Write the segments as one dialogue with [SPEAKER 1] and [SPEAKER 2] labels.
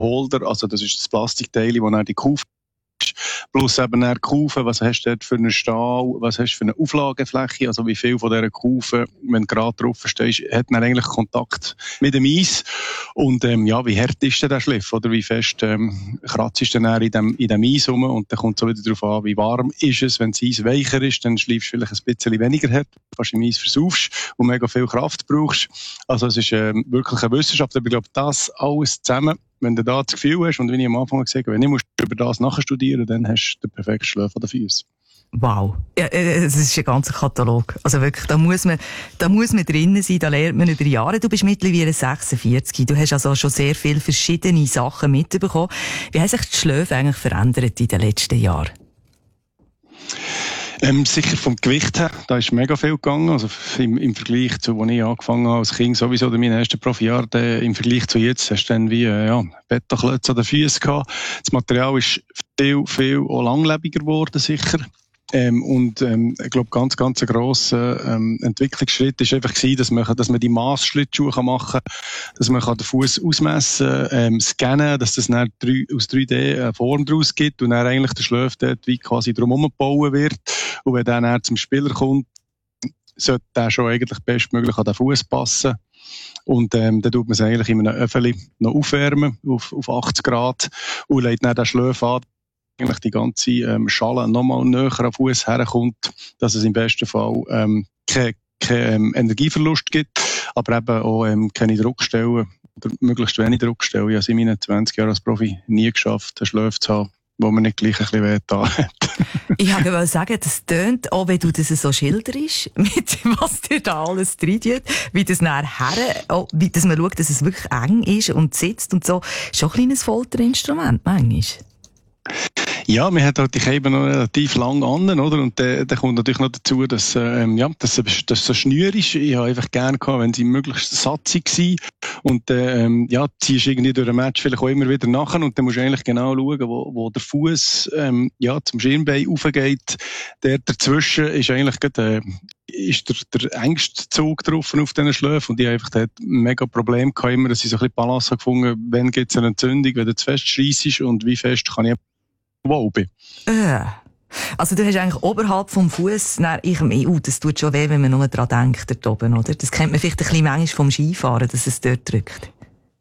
[SPEAKER 1] Holder, also das ist das Plastikteil, wo dann die Kufe plus eben die Kufe, was hast du dort für einen Stahl, was hast du für eine Auflagefläche, also wie viel von dieser Kufe, wenn du gerade drauf stehst, hat dann eigentlich Kontakt mit dem Eis und ja, wie hart ist denn der Schliff oder wie fest kratzt ist dann in dem Eis rum und dann kommt es wieder darauf an, wie warm ist es, wenn das Eis weicher ist, dann schleifst du vielleicht ein bisschen weniger hart, fast im Eis versaufst und mega viel Kraft brauchst, also es ist wirklich eine Wissenschaft, aber ich glaube, das alles zusammen, wenn du da das Gefühl hast, und wie ich am Anfang gesagt habe, wenn ich über das nachstudieren, dann hast du den perfekten Schlaf an den Füßen.
[SPEAKER 2] Wow. Ja, es ist ein ganzer Katalog. Also wirklich, da muss man drinnen sein, da lernt man über Jahre. Du bist mittlerweile 46. Du hast also schon sehr viele verschiedene Sachen mitbekommen. Wie haben sich die Schläfe eigentlich verändert in den letzten Jahren?
[SPEAKER 1] Sicher vom Gewicht her, da ist mega viel gegangen, also im Vergleich zu, als ich angefangen habe als Kind, sowieso in meinen ersten Profijahren, im Vergleich zu jetzt, hast du dann wie, Betonklötze an den Füßen gehabt. Das Material ist viel auch langlebiger geworden, sicher. Ich glaube, ganz ein grosser Entwicklungsschritt ist einfach gewesen, dass man die Massschlittschuhe machen kann, dass man den Fuß ausmessen, scannen, dass das dann aus 3D eine Form daraus gibt und dann eigentlich der Schläf dort wie quasi drumherum gebaut wird. Und wenn dann zum Spieler kommt, sollte der schon eigentlich bestmöglich an den Fuß passen. Und dann tut man es eigentlich in einem Öffeli noch aufwärmen auf 80 Grad und legt dann den Schläf an, eigentlich die ganze Schale nochmal näher am Fuß herkommt, dass es im besten Fall keinen Energieverlust gibt, aber eben auch keine Druckstellen oder möglichst wenig Druckstellen. Ich habe es in meinen 20 Jahren als Profi nie geschafft, einen Schläf zu haben, wo man nicht gleich ein bisschen wehgetan hat.
[SPEAKER 2] Ich wollte sagen, das tönt, auch wenn du das so schilderst, mit was dir da alles drin tut, wie das nachher, wie dass man schaut, dass es wirklich eng ist und sitzt und so. Schon ein kleines Folterinstrument, manchmal.
[SPEAKER 1] Ja, man hat halt die Käben noch relativ lang an, oder? Und dann kommt natürlich noch dazu, dass das so schnür ist. Ich habe einfach gerne gehabt, wenn sie möglichst satzig waren. Und ziehst irgendwie durch ein Match vielleicht auch immer wieder nachher. Und dann musst du eigentlich genau schauen, wo der Fuß zum Schirmbein raufgeht. Der dazwischen ist eigentlich gerade, ist der engste Zug drauf auf diesen Schläfen. Und ich habe einfach mega Probleme gehabt, immer, dass ich so ein bisschen Balance gefunden habe, wann gibt es eine Entzündung, wenn du zu fest scheissest und wie fest kann ich wow bin.
[SPEAKER 2] Also du hast eigentlich oberhalb vom Fuß, das tut schon weh, wenn man nur dran denkt, dort oben, oder? Das kennt man vielleicht ein bisschen manchmal vom Skifahren, dass es dort drückt.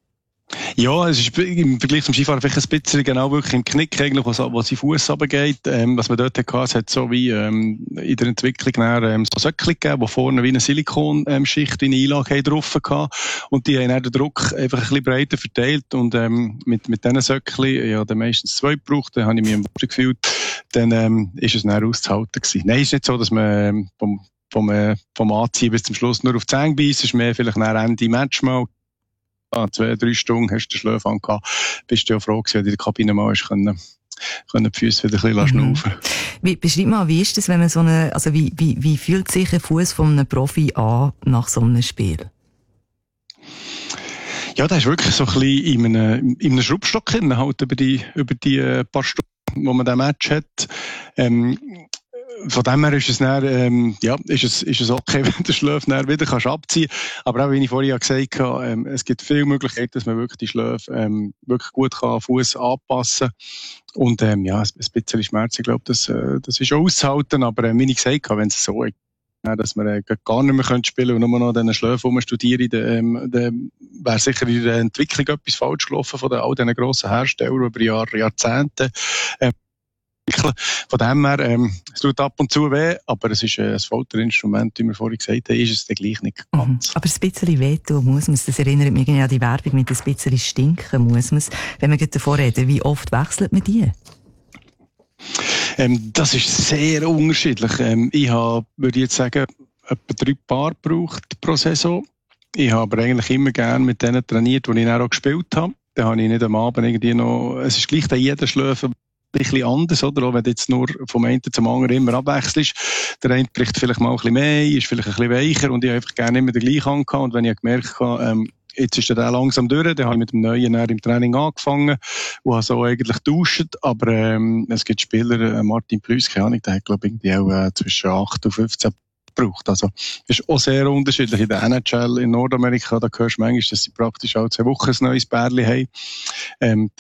[SPEAKER 1] Ja, es ist im Vergleich zum Skifahren vielleicht ein bisschen genau wirklich im Knick, eigentlich, wo sein Fuß runtergeht. Was man dort hatte, es hat so wie in der Entwicklung so Söckchen gegeben, die vorne wie eine Silikonschicht, wie eine Einlage drauf hatten. Und die haben dann den Druck einfach ein bisschen breiter verteilt. Und mit diesen Söckchen, ich habe dann meistens 2 gebraucht, dann habe ich mich am Boden gefühlt. Dann ist es dann auszuhalten gewesen. Nein, es ist nicht so, dass man vom Anziehen bis zum Schluss nur auf die Zähne beißt. Es ist mehr vielleicht nach Ende Match mal. 2-3 Stunden hast du den Schläf angehabt. Bist du ja froh gewesen, wenn du in der Kabine mal hast können die Füße wieder ein bisschen schnaufen.
[SPEAKER 2] Beschreib mal, wie ist das, wenn man wie fühlt sich ein Fuß von einem Profi an nach so einem Spiel?
[SPEAKER 1] Ja, der ist wirklich so ein bisschen in einem Schraubstock hin, halt über die paar Stunden, wo man den Match hat. Von dem her ist es dann, ist es okay, wenn der Schläfe dann wieder kannst abziehen. Aber auch, wie ich vorhin gesagt habe, es gibt viele Möglichkeiten, dass man wirklich die Schläfe, wirklich gut kann am Fuß anpassen. Und, ein bisschen Schmerz, ich glaube, das ist auszuhalten. Aber, wie ich gesagt habe, wenn es so ist, dass man gar nicht mehr spielen und nur noch diesen Schläfen studieren, dann wäre sicher in der Entwicklung etwas falsch gelaufen von all diesen grossen Herstellern über Jahrzehnte. Von dem her, es tut ab und zu weh, aber es ist ein Folterinstrument, wie wir vorhin gesagt haben, ist es dann gleich nicht ganz.
[SPEAKER 2] Aber ein bisschen wehtun muss man es. Das erinnert mich an die Werbung mit ein bisschen stinken muss man es. Wenn wir davon reden, wie oft wechselt man die?
[SPEAKER 1] Das ist sehr unterschiedlich. Ich habe, würde ich jetzt sagen, etwa 3 Paar gebraucht pro Saison. Ich habe aber eigentlich immer gerne mit denen trainiert, die ich dann auch gespielt habe. Dann habe ich nicht am Abend irgendwie noch, es ist gleich dann jeder Schläfer ein bisschen anders, oder? Auch wenn du jetzt nur vom einen zum anderen immer abwechselst. Der eine bricht vielleicht mal ein bisschen mehr, ist vielleicht ein bisschen weicher und ich habe einfach gerne immer den gleichen angehabt. Und wenn ich gemerkt habe, jetzt ist der langsam durch, dann habe ich mit dem Neuen im Training angefangen und habe so eigentlich getauscht. Aber es gibt Spieler, Martin Plüss, keine Ahnung, der hat glaube ich irgendwie auch zwischen 8 und 15 gebraucht. Also ist auch sehr unterschiedlich. In der NHL in Nordamerika, da hörst du manchmal, dass sie praktisch alle 2 Wochen ein neues Bärli haben.